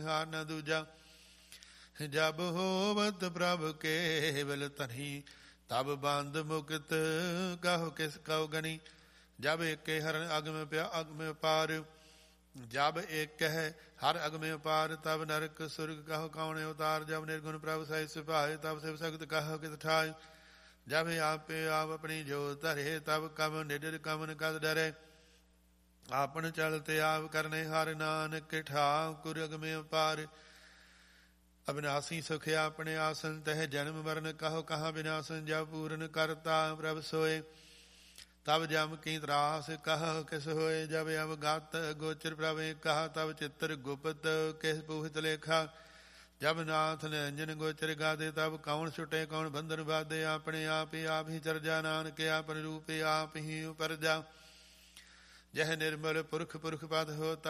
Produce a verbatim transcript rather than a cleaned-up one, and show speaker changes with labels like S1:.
S1: ਹਾਰ ਨ ਦੂਜਾ। ਜਬ ਹੋਵਤ ਪ੍ਰਭ ਕੇਵਲ ਧਨੀ ਤਬ ਬੰਦ ਮੁਕਤ ਕਹੋ ਕਿਸ ਕਉ ਗਣੀ। ਜਬ ਏਕੇ ਹਰਨ ਅਗਮ ਪਿਆ ਅਗਮ ਅਪਾਰ ਜਬ ਏਕ ਹੈ ਹਰ ਅਗਮੇ ਅਪਾਰ ਤਬ ਨਰਕ ਸੁਰਗ ਕਹੋ ਕੌਣ ਉਤਾਰ। ਜਬ ਨਿਰਗੁਣ ਪ੍ਰਭ ਸਹਿ ਸਿਪਾਏ ਤਬ ਸਿਵ ਸਖਤ ਕਹੋ ਕਿਤ ਠਾਏ। ਜਬ ਆਪੇ ਆਪ ਆਪਣੀ ਜੋਤ ਧਰੇ ਤਬ ਕਮ ਨਿਡਰ ਕਮਨ ਕਦ ਡਰੇ। ਆਪਨ ਚਲਤੇ ਆਪ ਕਰਨੇ ਹਰ ਨਾਨਕ ਠਾਕੁਰ ਅਗਮੇ ਅਪਾਰ। ਅਬਿਨਾਸੀ ਸੁਖ ਆਪਣੇ ਆਸਨ ਤਹ ਜਨਮ ਮਰਨ ਕਹੋ ਕਹਾਂ ਵਿਨਾਸਨ। ਜਬ ਪੂਰਨ ਕਰਤਾ ਪ੍ਰਭ ਸੋਏ ਤਬ ਜਮ ਕੀ ਤਰਾਸ ਕਹ ਕਿਸ ਹੋਏ। ਜਬ ਅਵਗਤ ਗੋਚਰ ਪ੍ਰਭ ਕਹਾ ਤਬ ਚਿੱਤਰ ਗੁਪਤ ਕਿਸ ਪੂਹਿਤ ਲੇਖਾ। ਜਬ ਨਾਥ ਨਿਰੰਜਨ ਗੋਚਰ ਗਾਦੇ ਤਬ ਕੌਣ ਛੁਟੇ ਕੌਣ ਬੰਧਨ ਬਾਧੇ। ਆਪਣੇ ਆਪ ਹੀ ਆਪ ਹੀ ਚਰਜਾ ਨਾਨਕ ਆਪਨ ਰੂਪੇ ਆਪ ਹੀ ਉਪਰਜਾ। ਜਹ ਨਿਰਮਲ ਪੁਰਖ ਪੁਰਖ ਪਦ ਹੋਤਾ